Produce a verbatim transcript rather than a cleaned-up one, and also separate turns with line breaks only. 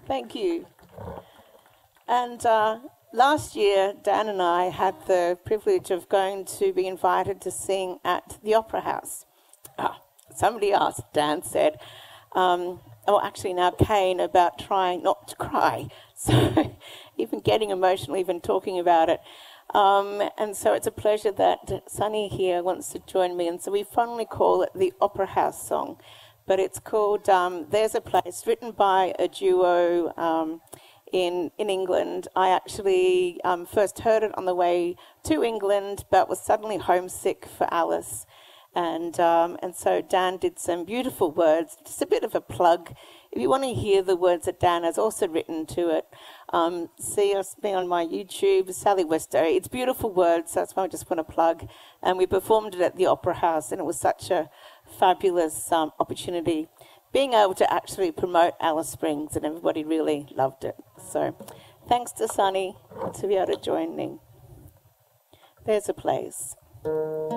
Thank you. And uh, last year, Dan and I had the privilege of going to be invited to sing at the Opera House. Ah, somebody asked, Dan said, um, oh, actually now Kane, about trying not to cry. So even getting emotional, even talking about it. Um, and so it's a pleasure that Sunny here wants to join me. And so we fondly call it the Opera House song. But it's called um, There's a Place, written by a duo um, in, in England. I actually um, first heard it on the way to England, but was suddenly homesick for Alice. And, um, and so Dan did some beautiful words, just a bit of a plug. If you want to hear the words that Dan has also written to it, um, see us me on my YouTube, Sally Westo. It's beautiful words, so that's why I just want to plug. And we performed it at the Opera House, and it was such a fabulous um, opportunity, being able to actually promote Alice Springs, and everybody really loved it. So thanks to Sunny to be able to join me. There's a place.